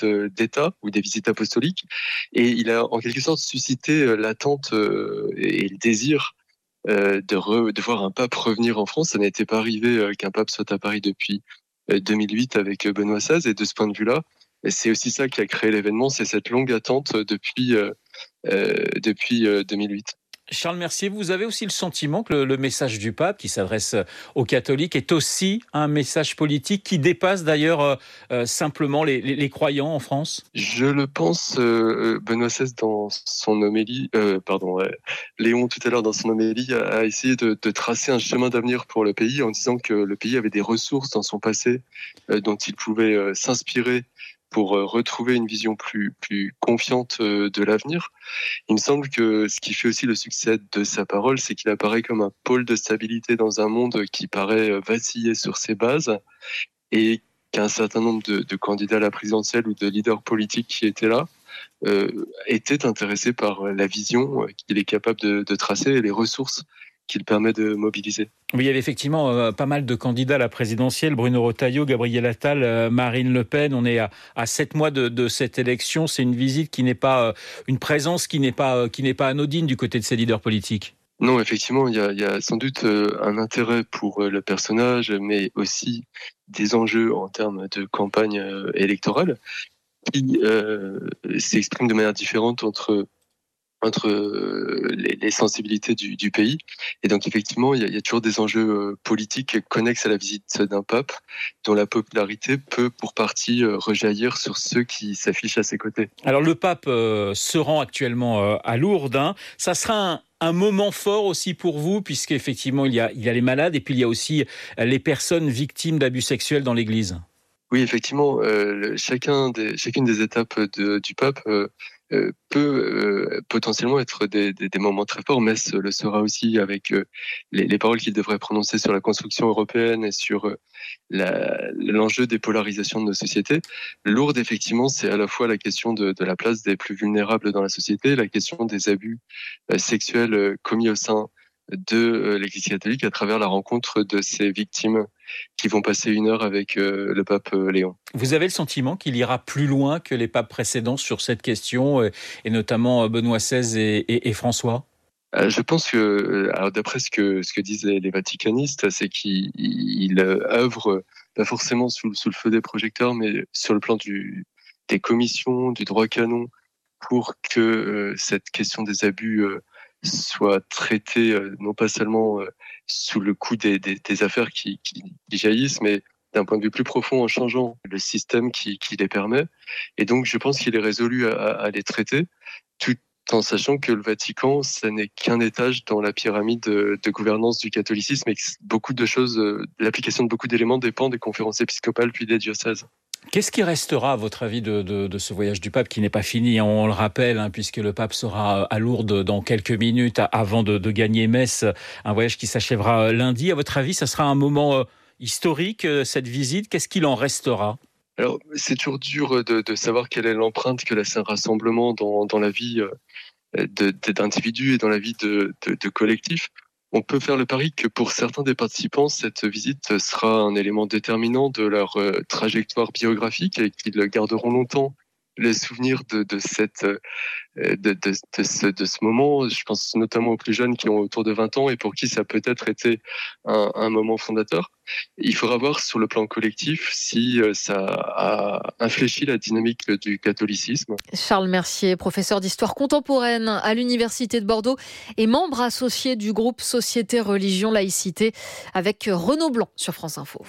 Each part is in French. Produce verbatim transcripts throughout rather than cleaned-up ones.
visites d'État ou des visites apostoliques. Et il a en quelque sorte suscité l'attente et le désir de, re, de voir un pape revenir en France. Ça n'était pas arrivé qu'un pape soit à Paris depuis deux mille huit avec Benoît seize. Et de ce point de vue-là, c'est aussi ça qui a créé l'événement, c'est cette longue attente depuis, euh, depuis deux mille huit. Charles Mercier, vous avez aussi le sentiment que le, le message du pape qui s'adresse aux catholiques est aussi un message politique qui dépasse d'ailleurs euh, euh, simplement les, les, les croyants en France ? Je le pense, euh, Benoît seize dans son homélie, euh, pardon, euh, Léon tout à l'heure dans son homélie a, a essayé de, de tracer un chemin d'avenir pour le pays en disant que le pays avait des ressources dans son passé euh, dont il pouvait euh, s'inspirer pour retrouver une vision plus, plus confiante de l'avenir. Il me semble que ce qui fait aussi le succès de sa parole, c'est qu'il apparaît comme un pôle de stabilité dans un monde qui paraît vaciller sur ses bases et qu'un certain nombre de, de candidats à la présidentielle ou de leaders politiques qui étaient là euh, étaient intéressés par la vision qu'il est capable de, de tracer et les ressources qu'il permet de mobiliser. Oui, il y avait effectivement euh, pas mal de candidats à la présidentielle, Bruno Retailleau, Gabriel Attal, euh, Marine Le Pen. On est à, à sept mois de, de cette élection. C'est une visite qui n'est pas, euh, une présence qui n'est pas, euh, qui n'est pas anodine du côté de ces leaders politiques. Non, effectivement, il y a, il y a sans doute un intérêt pour le personnage, mais aussi des enjeux en termes de campagne électorale qui euh, s'expriment de manière différente entre entre les, les sensibilités du, du pays. Et donc, effectivement, il y, a, il y a toujours des enjeux politiques connexes à la visite d'un pape dont la popularité peut, pour partie, rejaillir sur ceux qui s'affichent à ses côtés. Alors, le pape euh, se rend actuellement euh, à Lourdes. Hein. Ça sera un, un moment fort aussi pour vous, puisqu'effectivement, il y a, il y a les malades et puis il y a aussi les personnes victimes d'abus sexuels dans l'Église. Oui, effectivement, euh, chacun des, chacune des étapes de, du pape euh, euh, peut euh, potentiellement être des, des, des moments très forts. Metz le sera aussi avec euh, les, les paroles qu'il devrait prononcer sur la construction européenne et sur euh, la, l'enjeu des polarisations de nos sociétés. Lourdes, effectivement, c'est à la fois la question de, de la place des plus vulnérables dans la société, la question des abus euh, sexuels euh, commis au sein de l'Église catholique à travers la rencontre de ces victimes qui vont passer une heure avec euh, le pape Léon. Vous avez le sentiment qu'il ira plus loin que les papes précédents sur cette question, et notamment Benoît seize et, et, et François ? euh, Je pense que, alors d'après ce que, ce que disent les, les vaticanistes, c'est qu'ils ils œuvrent pas forcément sous, sous le feu des projecteurs, mais sur le plan du, des commissions, du droit canon, pour que euh, cette question des abus euh, soit traité euh, non pas seulement euh, sous le coup des, des, des affaires qui, qui, qui jaillissent, mais d'un point de vue plus profond en changeant le système qui, qui les permet. Et donc, je pense qu'il est résolu à, à les traiter, tout en sachant que le Vatican, ça n'est qu'un étage dans la pyramide de, de gouvernance du catholicisme et que beaucoup de choses, euh, l'application de beaucoup d'éléments dépend des conférences épiscopales puis des diocèses. Qu'est-ce qui restera, à votre avis, de, de, de ce voyage du pape qui n'est pas fini, on le rappelle, hein, puisque le pape sera à Lourdes dans quelques minutes avant de, de gagner Metz, un voyage qui s'achèvera lundi. À votre avis, ça sera un moment euh, historique, cette visite. Qu'est-ce qu'il en restera ? Alors, c'est toujours dur de, de savoir quelle est l'empreinte que laisse un rassemblement dans, dans la vie de, de, d'individus et dans la vie de, de, de collectifs. On peut faire le pari que pour certains des participants, cette visite sera un élément déterminant de leur trajectoire biographique et qu'ils garderont longtemps les souvenirs de, de, cette, de, de, de, ce, de ce moment. Je pense notamment aux plus jeunes qui ont autour de vingt ans et pour qui ça a peut-être été un, un moment fondateur. Il faudra voir sur le plan collectif si ça a infléchi la dynamique du catholicisme. Charles Mercier, professeur d'histoire contemporaine à l'Université de Bordeaux et membre associé du groupe Société, Religion, Laïcité avec Renaud Blanc sur France Info.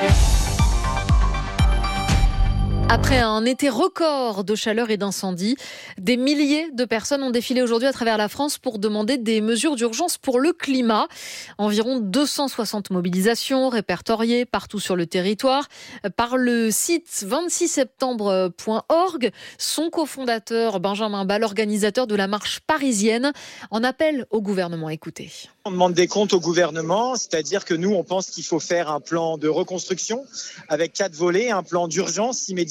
Après un été record de chaleur et d'incendie, des milliers de personnes ont défilé aujourd'hui à travers la France pour demander des mesures d'urgence pour le climat. Environ deux cent soixante mobilisations répertoriées partout sur le territoire par le site vingt-six septembre point org. Son cofondateur, Benjamin Ball, organisateur de la marche parisienne, en appelle au gouvernement. Écoutez. On demande des comptes au gouvernement, c'est-à-dire que nous, on pense qu'il faut faire un plan de reconstruction avec quatre volets, un plan d'urgence immédiat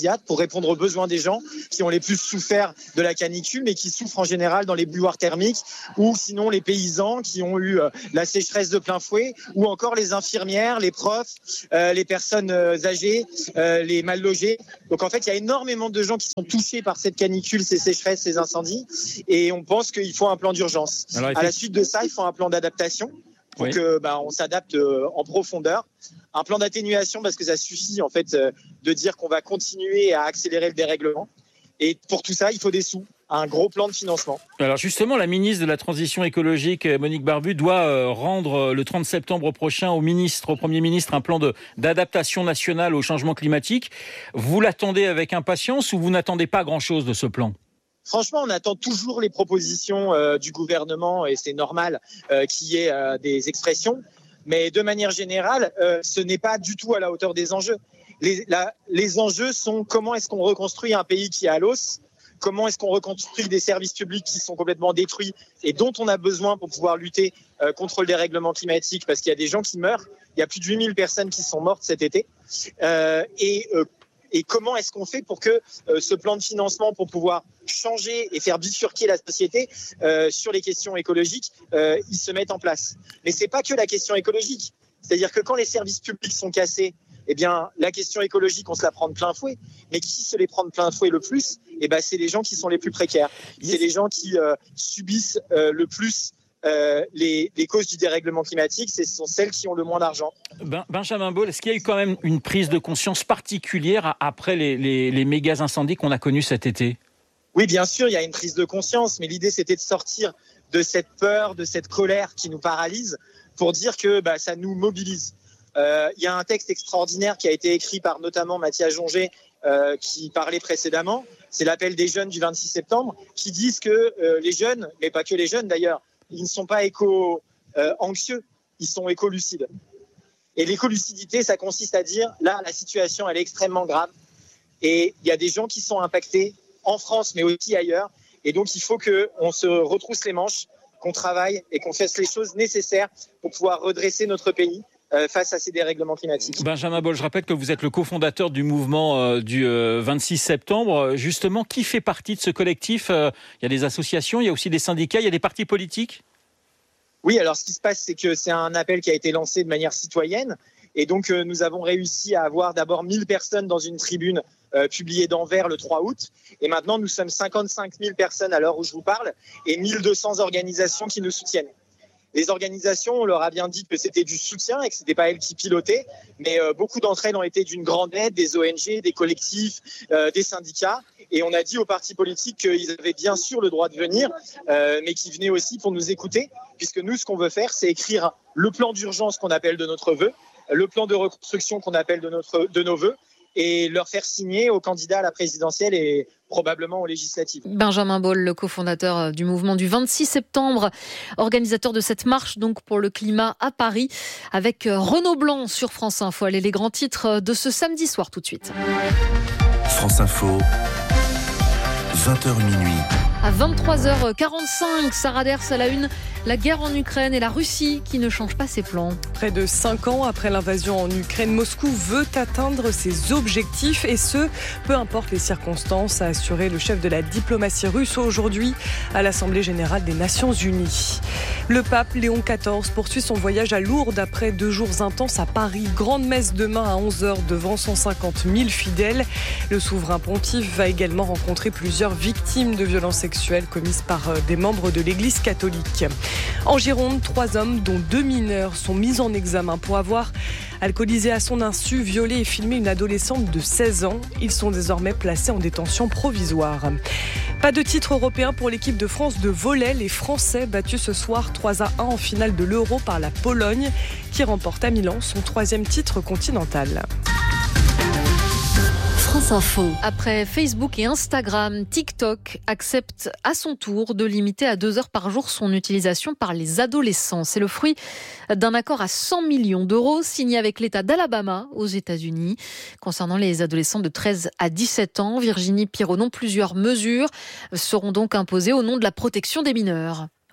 immédiate pour répondre aux besoins des gens qui ont les plus souffert de la canicule, mais qui souffrent en général dans les bouilloires thermiques, ou sinon les paysans qui ont eu la sécheresse de plein fouet, ou encore les infirmières, les profs, euh, les personnes âgées, euh, les mal logés. Donc en fait, il y a énormément de gens qui sont touchés par cette canicule, ces sécheresses, ces incendies, et on pense qu'il faut un plan d'urgence. Alors, à la suite de ça, il faut un plan d'adaptation pour oui. que bah, on s'adapte euh, en profondeur. Un plan d'atténuation parce que ça suffit en fait euh, de dire qu'on va continuer à accélérer le dérèglement. Et pour tout ça, il faut des sous, un gros plan de financement. Alors justement, la ministre de la Transition écologique, Monique Barbu, doit rendre le trente septembre prochain au ministre, au Premier ministre, un plan de, d'adaptation nationale au changement climatique. Vous l'attendez avec impatience ou vous n'attendez pas grand-chose de ce plan ? Franchement, on attend toujours les propositions euh, du gouvernement et c'est normal euh, qu'il y ait euh, des expressions. Mais de manière générale, euh, ce n'est pas du tout à la hauteur des enjeux. Les, la, les enjeux sont comment est-ce qu'on reconstruit un pays qui est à l'os, comment est-ce qu'on reconstruit des services publics qui sont complètement détruits et dont on a besoin pour pouvoir lutter euh, contre le dérèglement climatique parce qu'il y a des gens qui meurent. Il y a plus de huit mille personnes qui sont mortes cet été. Euh, et euh, Et comment est-ce qu'on fait pour que euh, ce plan de financement pour pouvoir changer et faire bifurquer la société euh, sur les questions écologiques, euh, il se mette en place. Mais c'est pas que la question écologique. C'est-à-dire que quand les services publics sont cassés, eh bien, la question écologique, on se la prend de plein fouet. Mais qui se les prend de plein fouet le plus ? Eh ben, c'est les gens qui sont les plus précaires. C'est les gens qui euh, subissent euh, le plus Euh, les, les causes du dérèglement climatique, ce sont celles qui ont le moins d'argent. Ben, Benjamin Bol, est-ce qu'il y a eu quand même une prise de conscience particulière après les, les, les méga incendies qu'on a connus cet été ? Oui, bien sûr, il y a une prise de conscience, mais l'idée c'était de sortir de cette peur, de cette colère qui nous paralyse pour dire que bah, ça nous mobilise. Euh, il y a un texte extraordinaire qui a été écrit par notamment Mathias Jonger euh, qui parlait précédemment, c'est l'appel des jeunes du vingt-six septembre, qui disent que euh, les jeunes, mais pas que les jeunes d'ailleurs, ils ne sont pas éco-anxieux, euh, ils sont éco-lucides. Et l'éco-lucidité, ça consiste à dire, là, la situation, elle est extrêmement grave. Et il y a des gens qui sont impactés en France, mais aussi ailleurs. Et donc, il faut qu'on se retrousse les manches, qu'on travaille et qu'on fasse les choses nécessaires pour pouvoir redresser notre pays euh, face à ces dérèglements climatiques. Benjamin Bol, je rappelle que vous êtes le cofondateur du mouvement euh, du euh, vingt-six septembre. Justement, qui fait partie de ce collectif ? euh, Il y a des associations, il y a aussi des syndicats, il y a des partis politiques ? Oui, alors ce qui se passe, c'est que c'est un appel qui a été lancé de manière citoyenne. Et donc, euh, nous avons réussi à avoir d'abord mille personnes dans une tribune euh, publiée d'Anvers le trois août. Et maintenant, nous sommes cinquante-cinq mille personnes à l'heure où je vous parle et mille deux cents organisations qui nous soutiennent. Les organisations, on leur a bien dit que c'était du soutien et que c'était pas elles qui pilotaient, mais euh, beaucoup d'entre elles ont été d'une grande aide, des O N G, des collectifs, euh, des syndicats. Et on a dit aux partis politiques qu'ils avaient bien sûr le droit de venir, euh, mais qu'ils venaient aussi pour nous écouter, puisque nous, ce qu'on veut faire, c'est écrire le plan d'urgence qu'on appelle de notre vœu, le plan de reconstruction qu'on appelle de, notre, de nos vœux, et leur faire signer aux candidats à la présidentielle et probablement aux législatives. Benjamin Bol, le cofondateur du mouvement du vingt-six septembre, organisateur de cette marche donc pour le climat à Paris, avec Renaud Blanc sur France Info. Allez, les grands titres de ce samedi soir tout de suite. France Info, vingt heures minuit. À vingt-trois heures quarante-cinq, Sarah Ders à la une, la guerre en Ukraine et la Russie qui ne change pas ses plans. Près de cinq ans après l'invasion en Ukraine, Moscou veut atteindre ses objectifs et ce, peu importe les circonstances, a assuré le chef de la diplomatie russe aujourd'hui à l'Assemblée générale des Nations Unies. Le pape Léon quatorze poursuit son voyage à Lourdes après deux jours intenses à Paris. Grande messe demain à onze heures devant cent cinquante mille fidèles. Le souverain pontife va également rencontrer plusieurs victimes de violences sexuelles commises par des membres de l'Église catholique. En Gironde, trois hommes, dont deux mineurs, sont mis en examen pour avoir alcoolisé à son insu, violé et filmé une adolescente de seize ans. Ils sont désormais placés en détention provisoire. Pas de titre européen pour l'équipe de France de volley. Les Français battus ce soir trois à un en finale de l'Euro par la Pologne, qui remporte à Milan son troisième titre continental. France Info. Après Facebook et Instagram, TikTok accepte à son tour de limiter à deux heures par jour son utilisation par les adolescents. C'est le fruit d'un accord à cent millions d'euros signé avec l'État d'Alabama aux États-Unis. Concernant les adolescents de treize à dix-sept ans, Virginie Pironon, plusieurs mesures seront donc imposées au nom de la protection des mineurs.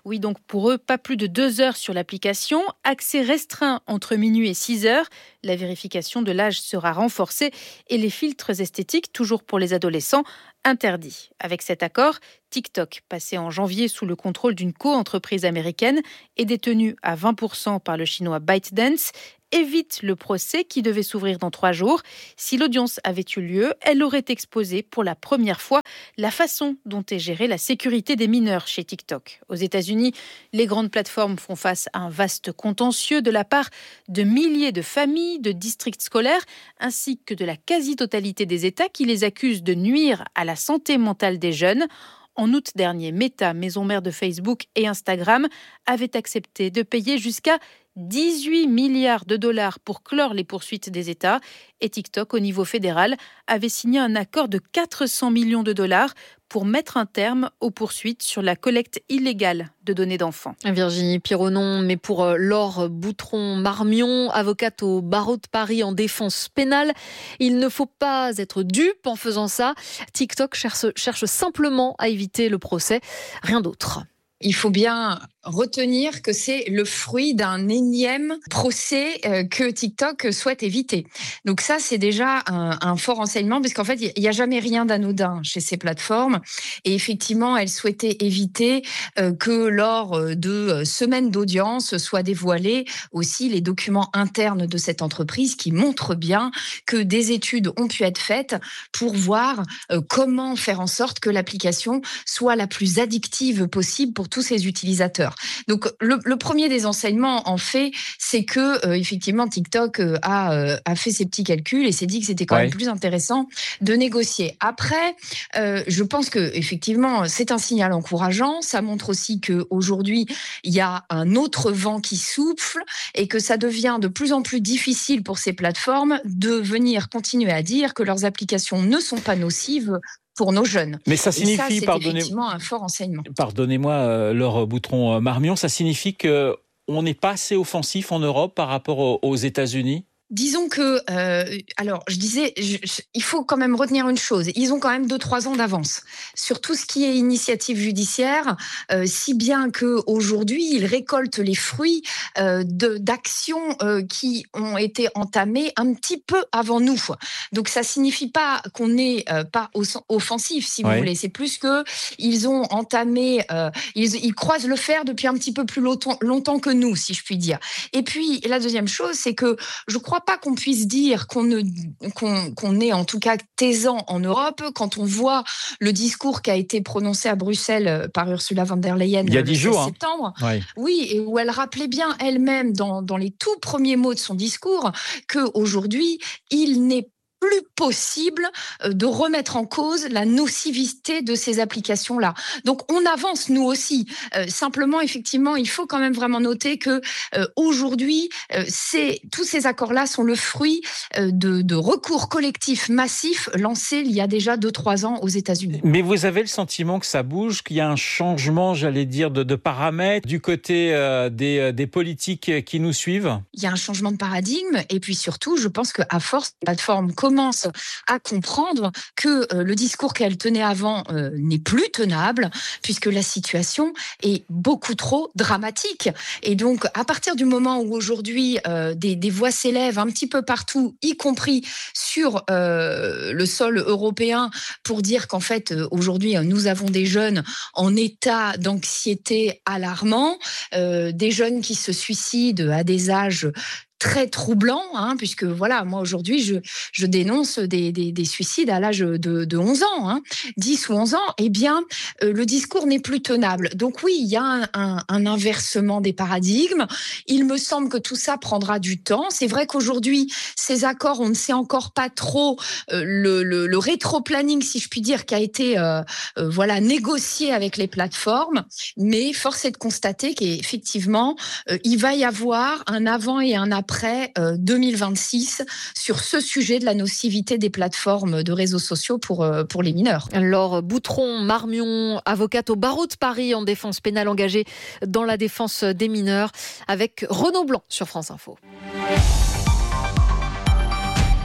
Oui, donc pour eux, pas plus de deux heures sur l'application, accès restreint entre minuit et six heures. La vérification de l'âge sera renforcée et les filtres esthétiques, toujours pour les adolescents, interdits. Avec cet accord, TikTok, passé en janvier sous le contrôle d'une co-entreprise américaine et détenue à vingt pour cent par le chinois ByteDance, évite le procès qui devait s'ouvrir dans trois jours. Si l'audience avait eu lieu, elle aurait exposé pour la première fois la façon dont est gérée la sécurité des mineurs chez TikTok. Aux États-Unis, les grandes plateformes font face à un vaste contentieux de la part de milliers de familles, de districts scolaires, ainsi que de la quasi-totalité des États qui les accusent de nuire à la santé mentale des jeunes. En août dernier, Meta, maison mère de Facebook et Instagram, avait accepté de payer jusqu'à dix-huit milliards de dollars pour clore les poursuites des États. Et TikTok, au niveau fédéral, avait signé un accord de quatre cents millions de dollars pour mettre un terme aux poursuites sur la collecte illégale de données d'enfants. Virginie Pironon, mais pour Laure Boutron-Marmion, avocate au barreau de Paris en défense pénale, il ne faut pas être dupe en faisant ça. TikTok cherche, cherche simplement à éviter le procès, rien d'autre. Il faut bien retenir que c'est le fruit d'un énième procès que TikTok souhaite éviter. Donc ça, c'est déjà un, un fort enseignement, parce qu'en fait, il n'y a jamais rien d'anodin chez ces plateformes. Et effectivement, elles souhaitaient éviter que lors de semaines d'audience soient dévoilés aussi les documents internes de cette entreprise qui montrent bien que des études ont pu être faites pour voir comment faire en sorte que l'application soit la plus addictive possible pour tous ses utilisateurs. Donc le, le premier des enseignements en fait, c'est que euh, effectivement TikTok euh, a, euh, a fait ses petits calculs et s'est dit que c'était quand ouais. même plus intéressant de négocier. Après, euh, je pense que effectivement c'est un signal encourageant. Ça montre aussi que aujourd'hui il y a un autre vent qui souffle et que ça devient de plus en plus difficile pour ces plateformes de venir continuer à dire que leurs applications ne sont pas nocives pour nos jeunes. Mais ça signifie, et ça, c'est pardonnez, effectivement un fort enseignement. Pardonnez-moi, euh, Laure Boutron-Marmion, ça signifie qu'on n'est pas assez offensif en Europe par rapport aux, aux États-Unis ? Disons que, euh, alors je disais, je, je, il faut quand même retenir une chose, ils ont quand même deux trois ans d'avance sur tout ce qui est initiative judiciaire, euh, si bien qu'aujourd'hui ils récoltent les fruits euh, de, d'actions euh, qui ont été entamées un petit peu avant nous. Donc ça signifie pas qu'on n'est euh, pas offensif, si vous ouais. voulez, c'est plus que ils ont entamé, euh, ils, ils croisent le fer depuis un petit peu plus longtemps, longtemps que nous, si je puis dire. Et puis la deuxième chose, c'est que je crois pas qu'on puisse dire qu'on, ne, qu'on, qu'on est en tout cas taisant en Europe quand on voit le discours qui a été prononcé à Bruxelles par Ursula von der Leyen il y a dix jours, septembre. Hein. Ouais. Oui, et où elle rappelait bien elle-même dans, dans les tout premiers mots de son discours qu'aujourd'hui, il n'est plus possible de remettre en cause la nocivité de ces applications-là. Donc, on avance, nous aussi. Euh, simplement, effectivement, il faut quand même vraiment noter que euh, aujourd'hui, euh, c'est, tous ces accords-là sont le fruit euh, de, de recours collectifs massifs lancés il y a déjà deux trois ans aux États-Unis. Mais vous avez le sentiment que ça bouge, qu'il y a un changement, j'allais dire, de, de paramètres du côté euh, des, des politiques qui nous suivent ? Il y a un changement de paradigme et puis surtout, je pense qu'à force, les plateformes commence à comprendre que euh, le discours qu'elle tenait avant euh, n'est plus tenable puisque la situation est beaucoup trop dramatique. Et donc, à partir du moment où aujourd'hui euh, des, des voix s'élèvent un petit peu partout, y compris sur euh, le sol européen, pour dire qu'en fait, euh, aujourd'hui, nous avons des jeunes en état d'anxiété alarmant, euh, des jeunes qui se suicident à des âges très troublant, hein, puisque voilà, moi aujourd'hui, je, je dénonce des, des, des suicides à l'âge de, de onze ans, hein, dix ou onze ans, eh bien, euh, le discours n'est plus tenable. Donc oui, il y a un, un, un inversement des paradigmes. Il me semble que tout ça prendra du temps. C'est vrai qu'aujourd'hui, ces accords, on ne sait encore pas trop euh, le, le, le rétro-planning, si je puis dire, qui a été euh, euh, voilà, négocié avec les plateformes, mais force est de constater qu'effectivement, euh, il va y avoir un avant et un après après euh, deux mille vingt-six sur ce sujet de la nocivité des plateformes de réseaux sociaux pour, euh, pour les mineurs. Laure Boutron-Marmion, avocate au barreau de Paris en défense pénale engagée dans la défense des mineurs avec Renaud Blanc sur France Info.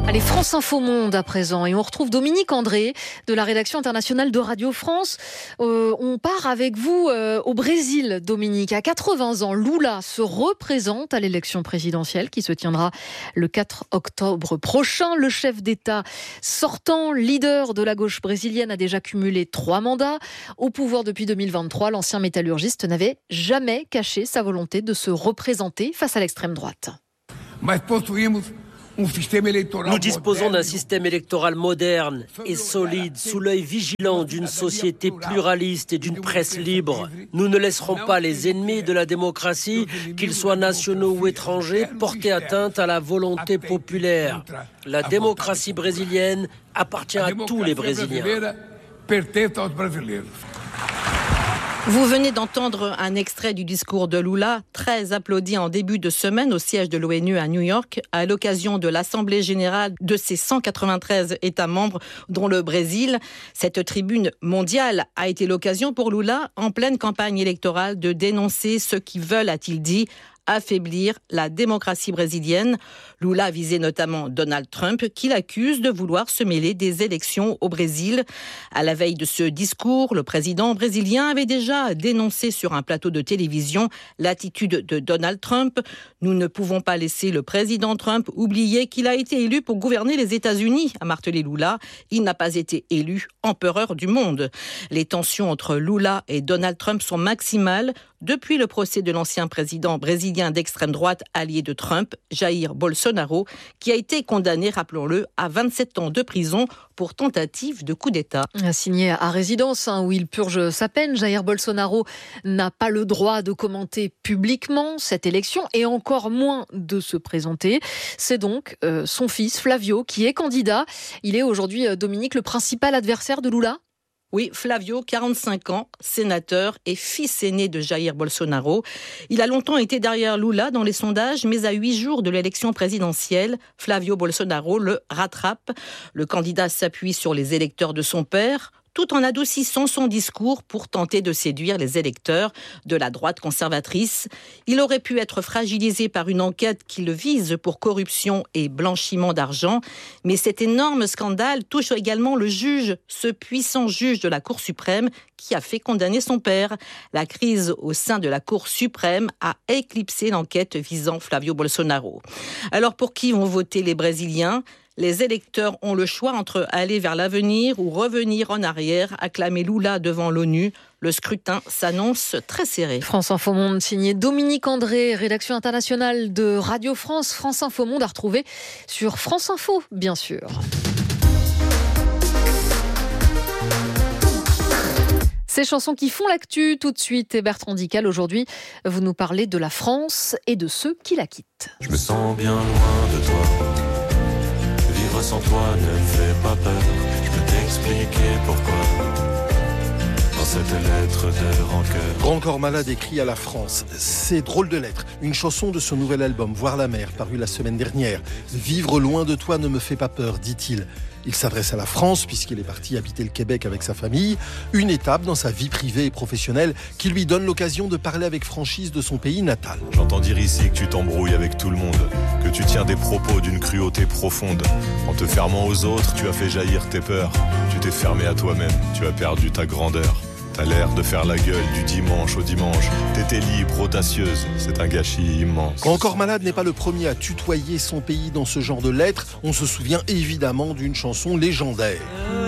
Allez, France Info Monde à présent, et on retrouve Dominique André de la rédaction internationale de Radio France. Euh, on part avec vous euh, au Brésil, Dominique. À quatre-vingts ans, Lula se représente à l'élection présidentielle qui se tiendra le quatre octobre prochain. Le chef d'État sortant, leader de la gauche brésilienne, a déjà cumulé trois mandats. Au pouvoir depuis deux mille vingt-trois, l'ancien métallurgiste n'avait jamais caché sa volonté de se représenter face à l'extrême droite. Nous disposons d'un système électoral moderne et solide, sous l'œil vigilant d'une société pluraliste et d'une presse libre. Nous ne laisserons pas les ennemis de la démocratie, qu'ils soient nationaux ou étrangers, porter atteinte à la volonté populaire. La démocratie brésilienne appartient à tous les Brésiliens. Vous venez d'entendre un extrait du discours de Lula, très applaudi en début de semaine au siège de l'ONU à New York, à l'occasion de l'Assemblée générale de ses cent quatre-vingt-treize États membres, dont le Brésil. Cette tribune mondiale a été l'occasion pour Lula, en pleine campagne électorale, de dénoncer ceux qui veulent, a-t-il dit, affaiblir la démocratie brésilienne. Lula visait notamment Donald Trump, qu'il accuse de vouloir se mêler des élections au Brésil. À la veille de ce discours, le président brésilien avait déjà dénoncé sur un plateau de télévision l'attitude de Donald Trump. Nous ne pouvons pas laisser le président Trump oublier qu'il a été élu pour gouverner les États-Unis, a martelé Lula. Il n'a pas été élu empereur du monde. Les tensions entre Lula et Donald Trump sont maximales depuis le procès de l'ancien président brésilien d'extrême droite allié de Trump, Jair Bolsonaro, qui a été condamné, rappelons-le, à vingt-sept ans de prison pour tentative de coup d'État. Signé à résidence, hein, où il purge sa peine, Jair Bolsonaro n'a pas le droit de commenter publiquement cette élection et encore moins de se présenter. C'est donc euh, son fils Flavio qui est candidat. Il est aujourd'hui, euh, Dominique, le principal adversaire de Lula ? Oui, Flavio, quarante-cinq ans, sénateur et fils aîné de Jair Bolsonaro. Il a longtemps été derrière Lula dans les sondages, mais à huit jours de l'élection présidentielle, Flavio Bolsonaro le rattrape. Le candidat s'appuie sur les électeurs de son père, tout en adoucissant son discours pour tenter de séduire les électeurs de la droite conservatrice. Il aurait pu être fragilisé par une enquête qui le vise pour corruption et blanchiment d'argent, mais cet énorme scandale touche également le juge, ce puissant juge de la Cour suprême qui a fait condamner son père. La crise au sein de la Cour suprême a éclipsé l'enquête visant Flavio Bolsonaro. Alors pour qui vont voter les Brésiliens ? Les électeurs ont le choix entre aller vers l'avenir ou revenir en arrière, acclamer Lula devant l'ONU. Le scrutin s'annonce très serré. France Info Monde, signé Dominique André, rédaction internationale de Radio France. France Info Monde à retrouver sur France Info, bien sûr. Ces chansons qui font l'actu tout de suite. Et Bertrand Dical, aujourd'hui, vous nous parlez de la France et de ceux qui la quittent. Je me sens bien loin de toi. Vivre sans toi ne me fait pas peur. Je peux t'expliquer pourquoi. Dans cette lettre de rancœur. Grand Corps Malade écrit à la France. C'est drôle de lettre. Une chanson de son nouvel album Voir la mer, paru la semaine dernière. Vivre loin de toi ne me fait pas peur, dit-il. Il s'adresse à la France puisqu'il est parti habiter le Québec avec sa famille. Une étape dans sa vie privée et professionnelle qui lui donne l'occasion de parler avec franchise de son pays natal. J'entends dire ici que tu t'embrouilles avec tout le monde, que tu tiens des propos d'une cruauté profonde. En te fermant aux autres, tu as fait jaillir tes peurs. Tu t'es fermé à toi-même, tu as perdu ta grandeur. T'as l'air de faire la gueule du dimanche au dimanche. T'étais libre, audacieuse, c'est un gâchis immense. Grand Corps Malade n'est pas le premier à tutoyer son pays dans ce genre de lettres. On se souvient évidemment d'une chanson légendaire.